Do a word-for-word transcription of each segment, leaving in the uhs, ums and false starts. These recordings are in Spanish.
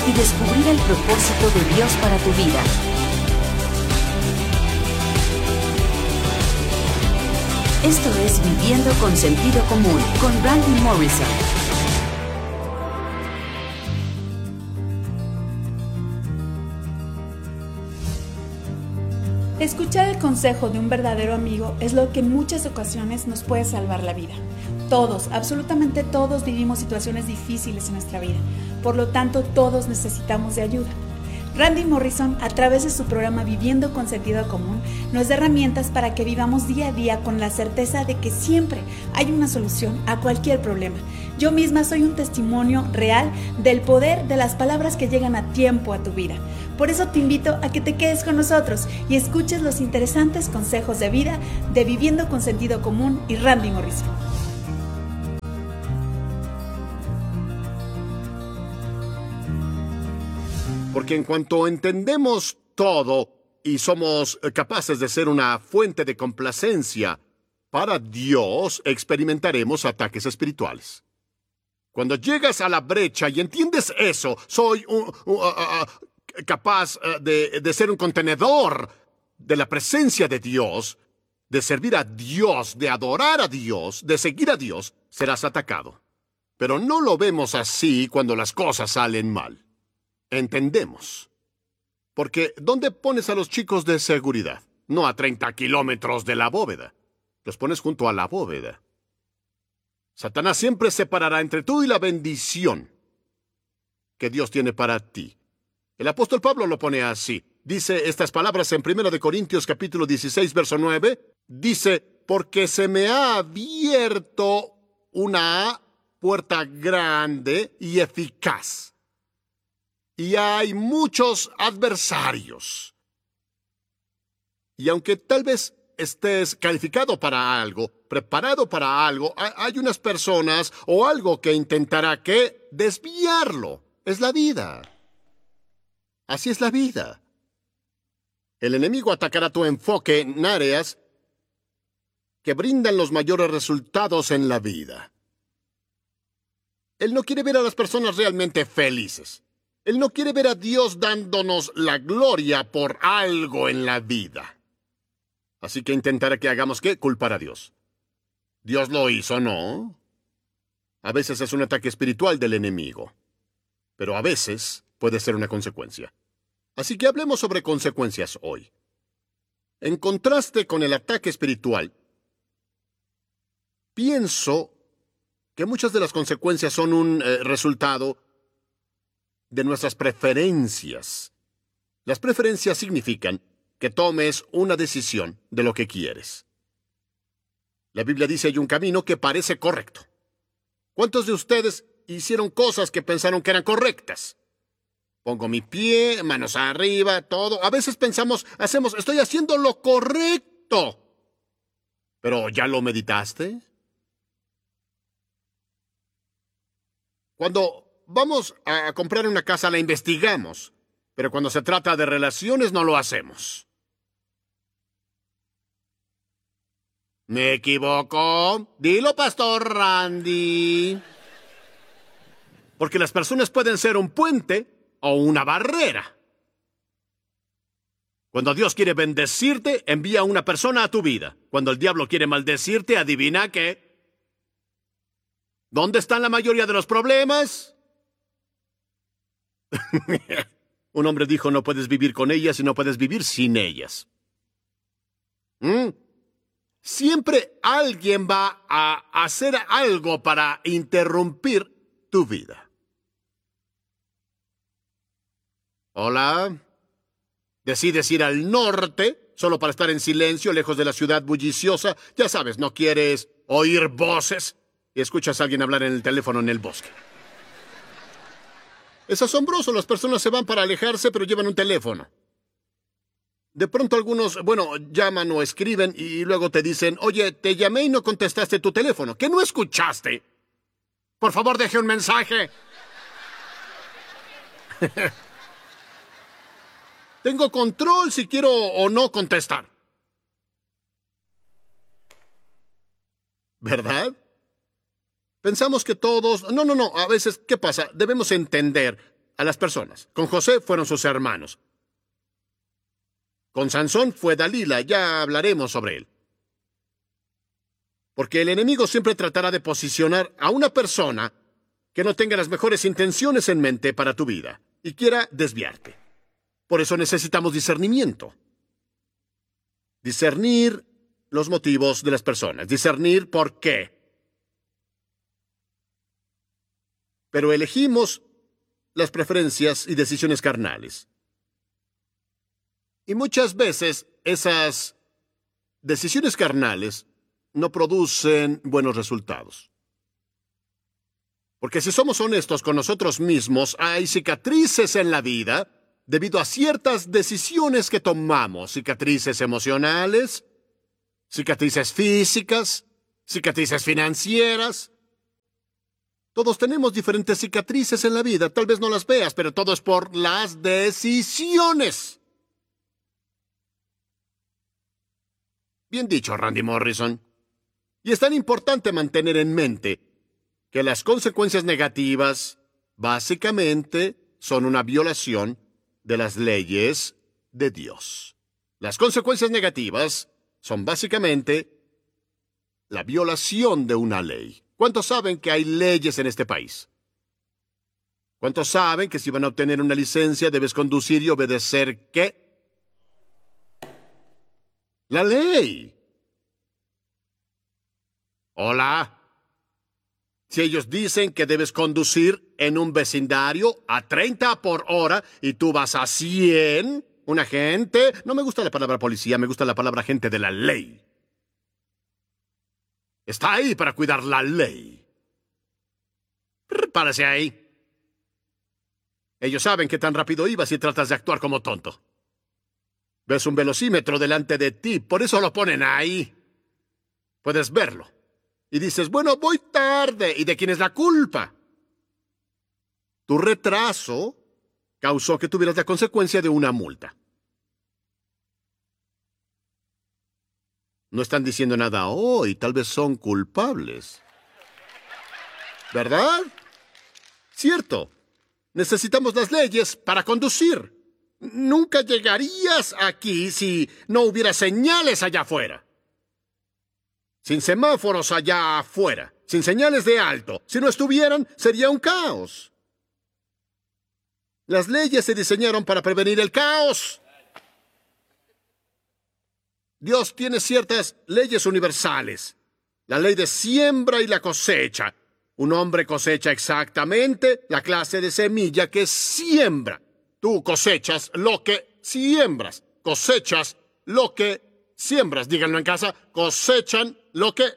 y descubrir el propósito de Dios para tu vida. Esto es Viviendo con Sentido Común con Randy Morrison. Escuchar el consejo de un verdadero amigo es lo que en muchas ocasiones nos puede salvar la vida. Todos, absolutamente todos vivimos situaciones difíciles en nuestra vida. Por lo tanto, todos necesitamos de ayuda. Randy Morrison, a través de su programa Viviendo con Sentido Común, nos da herramientas para que vivamos día a día con la certeza de que siempre hay una solución a cualquier problema. Yo misma soy un testimonio real del poder de las palabras que llegan a tiempo a tu vida. Por eso te invito a que te quedes con nosotros y escuches los interesantes consejos de vida de Viviendo con Sentido Común y Randy Morrison. Porque en cuanto entendemos todo y somos capaces de ser una fuente de complacencia para Dios, experimentaremos ataques espirituales. Cuando llegas a la brecha y entiendes eso, soy un, un, uh, uh, capaz uh, de, de ser un contenedor de la presencia de Dios, de servir a Dios, de adorar a Dios, de seguir a Dios, serás atacado. Pero no lo vemos así cuando las cosas salen mal. Entendemos. Porque ¿dónde pones a los chicos de seguridad? No a treinta kilómetros de la bóveda. Los pones junto a la bóveda. Satanás siempre separará entre tú y la bendición que Dios tiene para ti. El apóstol Pablo lo pone así. Dice estas palabras en primera de Corintios capítulo dieciséis, verso nueve. Dice, porque se me ha abierto una puerta grande y eficaz. Y hay muchos adversarios. Y aunque tal vez estés calificado para algo, preparado para algo, hay unas personas o algo que intentará que desviarlo. Es la vida. Así es la vida. El enemigo atacará tu enfoque en áreas que brindan los mayores resultados en la vida. Él no quiere ver a las personas realmente felices. Él no quiere ver a Dios dándonos la gloria por algo en la vida. Así que intentará que hagamos ¿qué? Culpar a Dios. Dios lo hizo, ¿no? A veces es un ataque espiritual del enemigo, pero a veces puede ser una consecuencia. Así que hablemos sobre consecuencias hoy. En contraste con el ataque espiritual, pienso que muchas de las consecuencias son un eh, resultado de nuestras preferencias. Las preferencias significan que tomes una decisión de lo que quieres. La Biblia dice hay un camino que parece correcto. ¿Cuántos de ustedes hicieron cosas que pensaron que eran correctas? Pongo mi pie, manos arriba, todo. A veces pensamos, hacemos, estoy haciendo lo correcto. ¿Pero ya lo meditaste? Cuando vamos a comprar una casa, la investigamos, pero cuando se trata de relaciones no lo hacemos. ¿Me equivoco? Dilo, Pastor Randy. Porque las personas pueden ser un puente o una barrera. Cuando Dios quiere bendecirte, envía a una persona a tu vida. Cuando el diablo quiere maldecirte, adivina qué. ¿Dónde están la mayoría de los problemas? Un hombre dijo, no puedes vivir con ellas y no puedes vivir sin ellas. ¿Mm? Siempre alguien va a hacer algo para interrumpir tu vida. Hola. Decides ir al norte solo para estar en silencio, lejos de la ciudad bulliciosa. Ya sabes, no quieres oír voces y escuchas a alguien hablar en el teléfono en el bosque. Es asombroso, las personas se van para alejarse, pero llevan un teléfono. De pronto algunos, bueno, llaman o escriben y luego te dicen, oye, te llamé y no contestaste tu teléfono. ¿Qué no escuchaste? Por favor, deje un mensaje. Tengo control si quiero o no contestar. ¿Verdad? Pensamos que todos... No, no, no. A veces, ¿qué pasa? Debemos entender. a las personas. Con José fueron sus hermanos. Con Sansón fue Dalila, ya hablaremos sobre él. Porque el enemigo siempre tratará de posicionar a una persona que no tenga las mejores intenciones en mente para tu vida y quiera desviarte. Por eso necesitamos discernimiento. Discernir los motivos de las personas, discernir por qué. Pero elegimos las preferencias y decisiones carnales. Y muchas veces esas decisiones carnales no producen buenos resultados. Porque si somos honestos con nosotros mismos, hay cicatrices en la vida debido a ciertas decisiones que tomamos, cicatrices emocionales, cicatrices físicas, cicatrices financieras. Todos tenemos diferentes cicatrices en la vida, tal vez no las veas, pero todo es por las decisiones. Bien dicho, Randy Morrison. Y es tan importante mantener en mente que las consecuencias negativas, básicamente, son una violación de las leyes de Dios. Las consecuencias negativas son básicamente la violación de una ley. ¿Cuántos saben que hay leyes en este país? ¿Cuántos saben que si van a obtener una licencia debes conducir y obedecer qué? La ley. Hola. Si ellos dicen que debes conducir en un vecindario a treinta por hora y tú vas a cien, un agente, no me gusta la palabra policía, me gusta la palabra agente de la ley. Está ahí para cuidar la ley. Párese ahí. Ellos saben qué tan rápido ibas y tratas de actuar como tonto. Ves un velocímetro delante de ti, por eso lo ponen ahí. Puedes verlo. Y dices, bueno, voy tarde. ¿Y de quién es la culpa? Tu retraso causó que tuvieras la consecuencia de una multa. No están diciendo nada hoy, tal vez son culpables. ¿Verdad? Cierto. Necesitamos las leyes para conducir. Nunca llegarías aquí si no hubiera señales allá afuera. Sin semáforos allá afuera, sin señales de alto. Si no estuvieran, sería un caos. Las leyes se diseñaron para prevenir el caos. Dios tiene ciertas leyes universales. La ley de siembra y la cosecha. Un hombre cosecha exactamente la clase de semilla que siembra. Tú cosechas lo que siembras. Cosechas lo que siembras. Díganlo en casa. Cosechan lo que...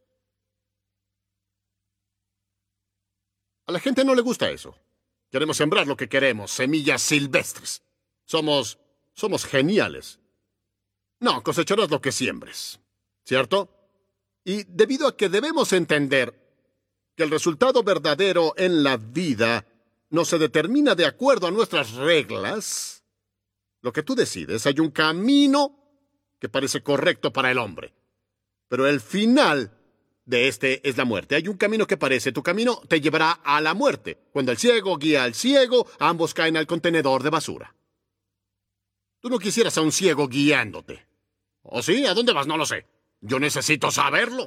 A la gente no le gusta eso. Queremos sembrar lo que queremos. Semillas silvestres. Somos... somos geniales. No, cosecharás lo que siembres. ¿Cierto? Y debido a que debemos entender que el resultado verdadero en la vida no se determina de acuerdo a nuestras reglas, lo que tú decides, hay un camino que parece correcto para el hombre. Pero el final de este es la muerte. Hay un camino que parece, tu camino te llevará a la muerte. Cuando el ciego guía al ciego, ambos caen al contenedor de basura. Tú no quisieras a un ciego guiándote. ¿O sí? ¿A dónde vas? No lo sé. Yo necesito saberlo.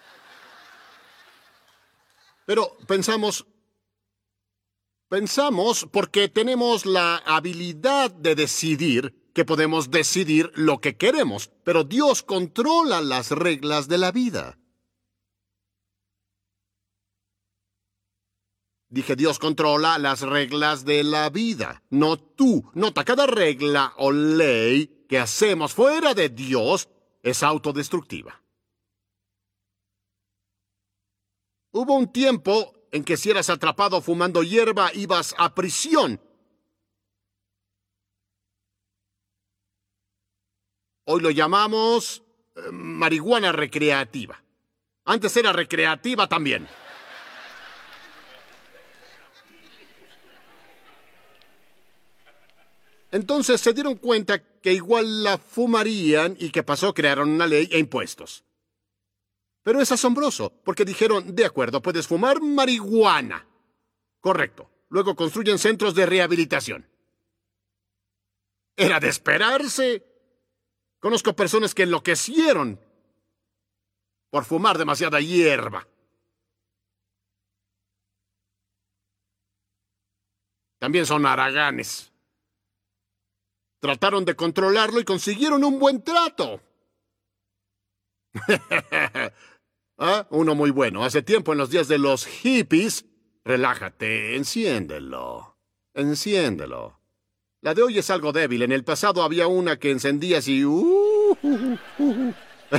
Pero pensamos, pensamos porque tenemos la habilidad de decidir que podemos decidir lo que queremos, pero Dios controla las reglas de la vida. Dije, Dios controla las reglas de la vida, no tú. Nota, cada regla o ley que hacemos fuera de Dios es autodestructiva. Hubo un tiempo en que si eras atrapado fumando hierba, ibas a prisión. Hoy lo llamamos eh, marihuana recreativa. Antes era recreativa también. Entonces se dieron cuenta que igual la fumarían y ¿qué pasó? Crearon una ley e impuestos. Pero es asombroso, porque dijeron, de acuerdo, puedes fumar marihuana. Correcto. Luego construyen centros de rehabilitación. Era de esperarse. Conozco personas que enloquecieron por fumar demasiada hierba. También son haraganes. Trataron de controlarlo y consiguieron un buen trato. ¿Ah? Uno muy bueno. Hace tiempo, en los días de los hippies, relájate, enciéndelo. Enciéndelo. La de hoy es algo débil. En el pasado había una que encendías y... Uh, uh, uh.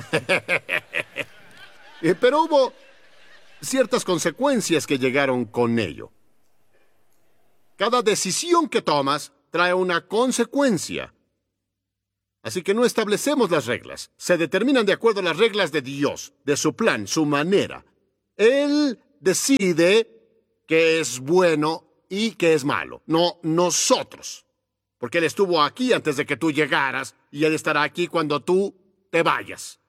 Pero hubo ciertas consecuencias que llegaron con ello. Cada decisión que tomas trae una consecuencia. Así que no establecemos las reglas. Se determinan de acuerdo a las reglas de Dios, de su plan, su manera. Él decide qué es bueno y qué es malo, no nosotros. Porque Él estuvo aquí antes de que tú llegaras y Él estará aquí cuando tú te vayas.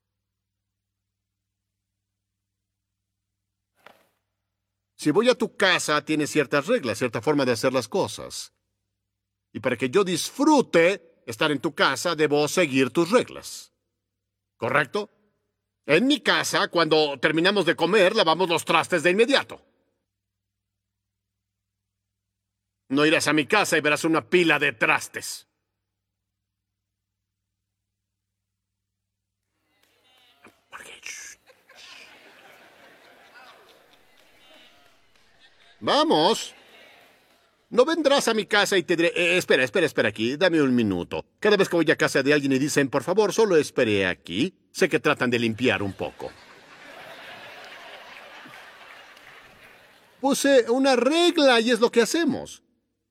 Si voy a tu casa, tienes ciertas reglas, cierta forma de hacer las cosas. Y para que yo disfrute estar en tu casa, debo seguir tus reglas. ¿Correcto? En mi casa, cuando terminamos de comer, lavamos los trastes de inmediato. No irás a mi casa y verás una pila de trastes. Vamos. No vendrás a mi casa y te diré... Eh, espera, espera, espera aquí. Dame un minuto. Cada vez que voy a casa de alguien y dicen, por favor, solo espere aquí, sé que tratan de limpiar un poco. Puse una regla y es lo que hacemos.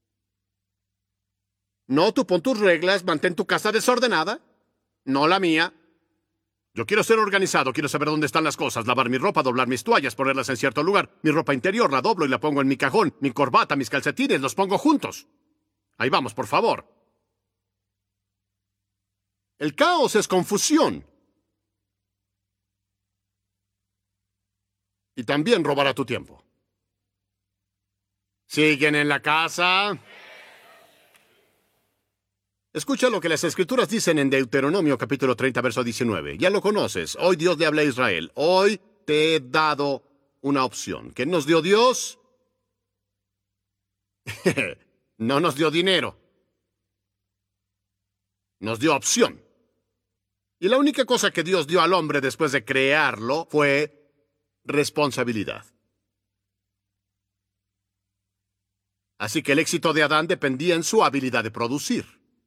No, tú pon tus reglas, mantén tu casa desordenada. No la mía. Yo quiero ser organizado, quiero saber dónde están las cosas, lavar mi ropa, doblar mis toallas, ponerlas en cierto lugar. Mi ropa interior la doblo y la pongo en mi cajón. Mi corbata, mis calcetines, los pongo juntos. Ahí vamos, por favor. El caos es confusión. Y también robará tu tiempo. ¿Siguen en la casa? Escucha lo que las Escrituras dicen en Deuteronomio capítulo treinta, verso diecinueve. Ya lo conoces. Hoy Dios le habla a Israel. Hoy te he dado una opción. ¿Qué nos dio Dios? No nos dio dinero. Nos dio opción. Y la única cosa que Dios dio al hombre después de crearlo fue responsabilidad. Así que el éxito de Adán dependía en su habilidad de producir.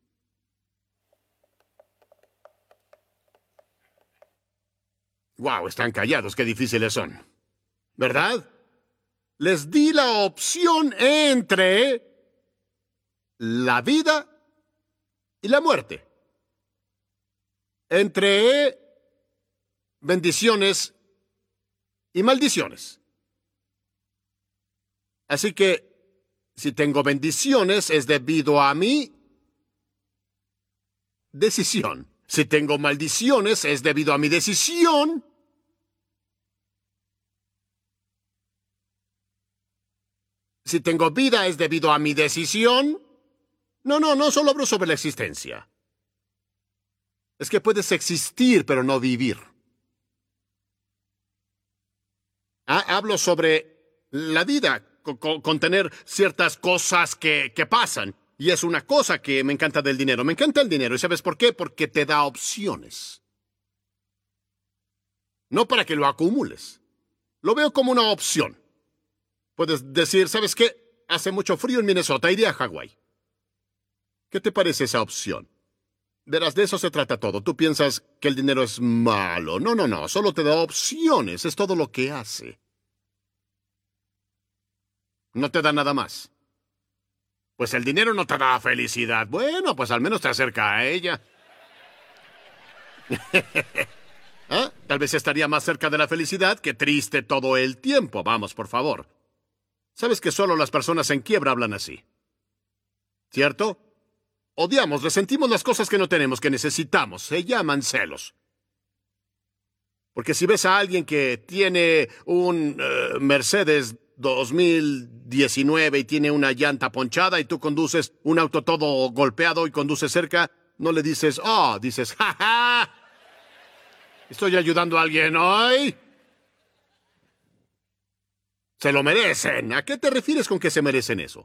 Wow, están callados, qué difíciles son. ¿Verdad? Les di la opción entre la vida y la muerte. Entre bendiciones y maldiciones. Así que, si tengo bendiciones, es debido a mi decisión. Si tengo maldiciones, es debido a mi decisión. Si tengo vida, es debido a mi decisión. No, no, no solo hablo sobre la existencia. Es que puedes existir, pero no vivir. Ah, hablo sobre la vida, con, con, con tener ciertas cosas que, que pasan. Y es una cosa que me encanta del dinero. Me encanta el dinero. ¿Y sabes por qué? Porque te da opciones. No para que lo acumules. Lo veo como una opción. Puedes decir, ¿sabes qué? Hace mucho frío en Minnesota, iré a Hawái. ¿Qué te parece esa opción? Verás, de eso se trata todo. Tú piensas que el dinero es malo. No, no, no. Solo te da opciones. Es todo lo que hace. No te da nada más. Pues el dinero no te da felicidad. Bueno, pues al menos te acerca a ella. ¿Ah? Tal vez estaría más cerca de la felicidad que triste todo el tiempo. Vamos, por favor. Sabes que solo las personas en quiebra hablan así. ¿Cierto? Odiamos, resentimos las cosas que no tenemos, que necesitamos. Se llaman celos. Porque si ves a alguien que tiene un uh, Mercedes dos mil diecinueve y tiene una llanta ponchada y tú conduces un auto todo golpeado y conduces cerca, no le dices, oh, dices, ja, ja, estoy ayudando a alguien hoy. Se lo merecen. ¿A qué te refieres con que se merecen eso?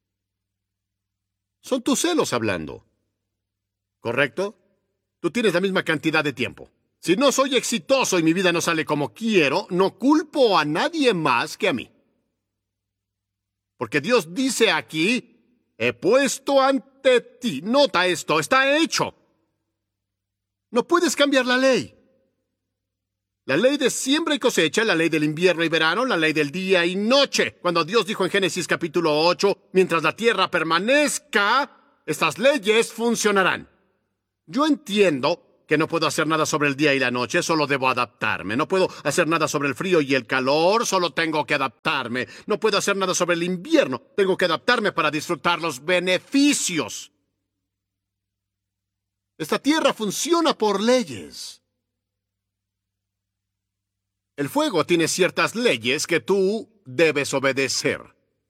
Son tus celos hablando. ¿Correcto? Tú tienes la misma cantidad de tiempo. Si no soy exitoso y mi vida no sale como quiero, no culpo a nadie más que a mí. Porque Dios dice aquí, he puesto ante ti. Nota esto, está hecho. No puedes cambiar la ley. La ley de siembra y cosecha, la ley del invierno y verano, la ley del día y noche. Cuando Dios dijo en Génesis capítulo ocho, mientras la tierra permanezca, estas leyes funcionarán. Yo entiendo que no puedo hacer nada sobre el día y la noche, solo debo adaptarme. No puedo hacer nada sobre el frío y el calor, solo tengo que adaptarme. No puedo hacer nada sobre el invierno, tengo que adaptarme para disfrutar los beneficios. Esta tierra funciona por leyes. El fuego tiene ciertas leyes que tú debes obedecer.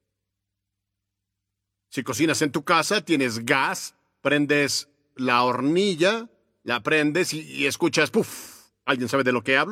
Si cocinas en tu casa, tienes gas, prendes la hornilla, la prendes y, y escuchas, ¡puf! ¿Alguien sabe de lo que hablo?